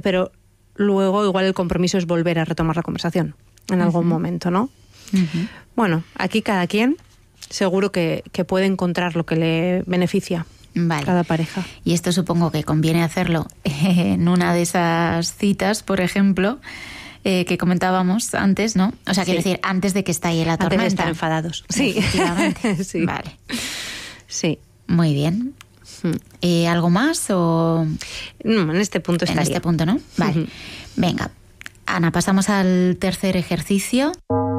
pero luego igual el compromiso es volver a retomar la conversación en algún momento, ¿no? Bueno, aquí cada quien seguro que puede encontrar lo que le beneficia. Vale. Cada pareja. Y esto supongo que conviene hacerlo en una de esas citas, por ejemplo, que comentábamos antes, ¿no? O sea, quiero decir, antes de que estalle la tormenta. Antes de estar enfadados. Sí. Efectivamente. Sí. Vale. Sí. Muy bien. ¿Algo más o...? No, en este punto estaría. En este punto, ¿no? Vale. Venga, Ana, pasamos al tercer ejercicio.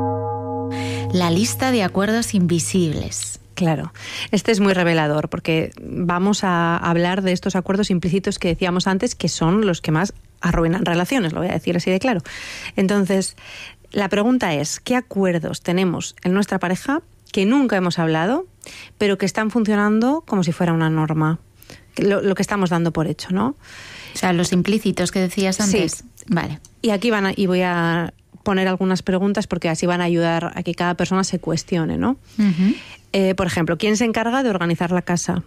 La lista de acuerdos invisibles. Claro, este es muy revelador porque vamos a hablar de estos acuerdos implícitos que decíamos antes, que son los que más arruinan relaciones, lo voy a decir así de claro. Entonces, la pregunta es, ¿qué acuerdos tenemos en nuestra pareja que nunca hemos hablado, pero que están funcionando como si fuera una norma? Lo que estamos dando por hecho, ¿no? O sea, los implícitos que decías antes. Sí. Vale. Y aquí voy a poner algunas preguntas porque así van a ayudar a que cada persona se cuestione, ¿no? Por ejemplo, ¿quién se encarga de organizar la casa?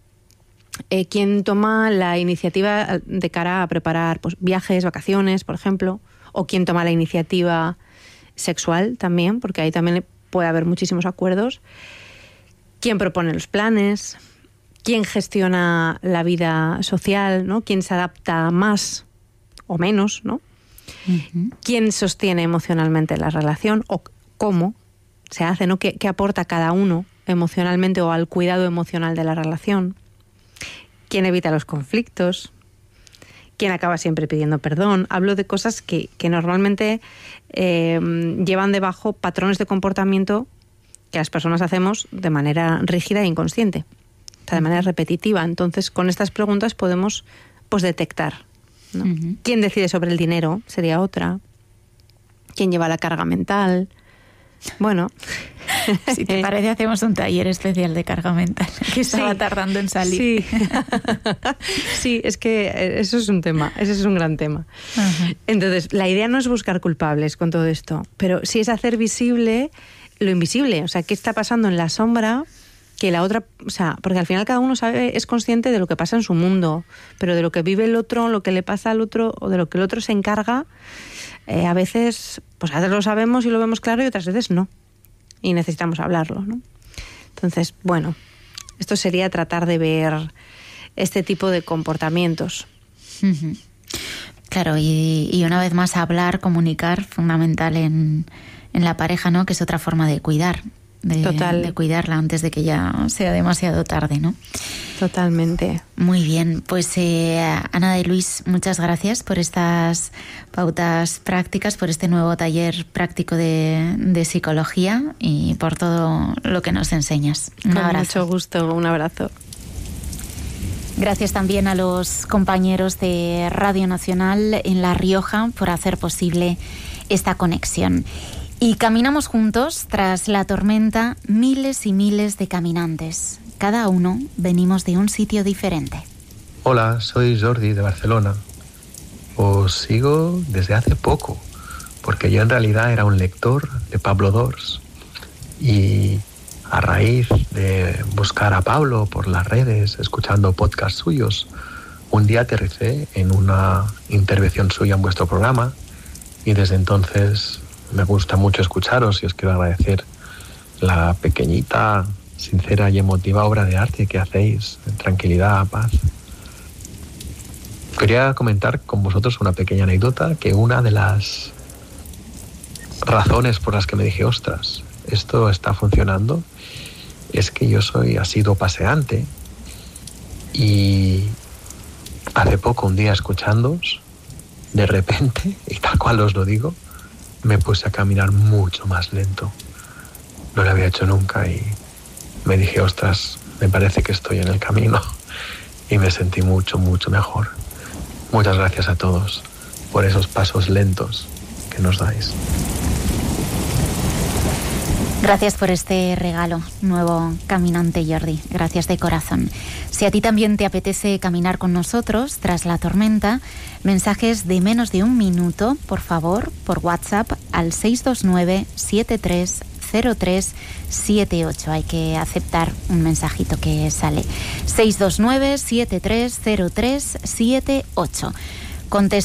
¿Quién toma la iniciativa de cara a preparar pues, viajes, vacaciones, por ejemplo? ¿O quién toma la iniciativa sexual también? Porque ahí también puede haber muchísimos acuerdos. ¿Quién propone los planes? ¿Quién gestiona la vida social? ¿No? ¿Quién se adapta más o menos? ¿No? ¿Quién sostiene emocionalmente la relación? ¿O cómo se hace? ¿No? ¿Qué aporta cada uno emocionalmente o al cuidado emocional de la relación? ¿Quién evita los conflictos? ¿Quién acaba siempre pidiendo perdón? Hablo de cosas que normalmente llevan debajo patrones de comportamiento que las personas hacemos de manera rígida e inconsciente, o sea, de manera repetitiva. Entonces, con estas preguntas podemos pues, detectar, ¿no? ¿Quién decide sobre el dinero? Sería otra. ¿Quién lleva la carga mental? Bueno. Si te parece, hacemos un taller especial de carga mental, que estaba tardando en salir. Sí. Sí, es que eso es un tema, ese es un gran tema. Entonces, la idea no es buscar culpables con todo esto, pero sí es hacer visible lo invisible, o sea, qué está pasando en la sombra que la otra, o sea, porque al final cada uno es consciente de lo que pasa en su mundo, pero de lo que vive el otro, lo que le pasa al otro o de lo que el otro se encarga, a veces lo sabemos y lo vemos claro y otras veces no. Y necesitamos hablarlo, ¿no? Entonces, bueno, esto sería tratar de ver este tipo de comportamientos. Claro, y una vez más hablar, comunicar, fundamental en la pareja, ¿no? Que es otra forma de cuidar, de cuidarla antes de que ya sea demasiado tarde, ¿no? Totalmente. Muy bien, pues Ana de Luis, muchas gracias por estas pautas prácticas, por este nuevo taller práctico de psicología y por todo lo que nos enseñas. Un abrazo. Con mucho gusto, un abrazo. Gracias también a los compañeros de Radio Nacional en La Rioja por hacer posible esta conexión. Y caminamos juntos tras la tormenta miles y miles de caminantes. Cada uno venimos de un sitio diferente. Hola, soy Jordi de Barcelona. Os sigo desde hace poco, porque yo en realidad era un lector de Pablo Dors y a raíz de buscar a Pablo por las redes, escuchando podcasts suyos, un día aterricé en una intervención suya en vuestro programa y desde entonces me gusta mucho escucharos y os quiero agradecer la pequeñita, sincera y emotiva obra de arte que hacéis en tranquilidad, paz. Quería comentar con vosotros una pequeña anécdota, que una de las razones por las que me dije, ostras, esto está funcionando, es que yo soy asiduo paseante y hace poco, un día escuchándoos, de repente, y tal cual os lo digo, me puse a caminar mucho más lento. No lo había hecho nunca y me dije, ostras, me parece que estoy en el camino y me sentí mucho, mucho mejor. Muchas gracias a todos por esos pasos lentos que nos dais. Gracias por este regalo, nuevo caminante Jordi. Gracias de corazón. Si a ti también te apetece caminar con nosotros tras la tormenta, mensajes de menos de un minuto, por favor, por WhatsApp al 629-730378. Hay que aceptar un mensajito que sale. 629-730378. Contesta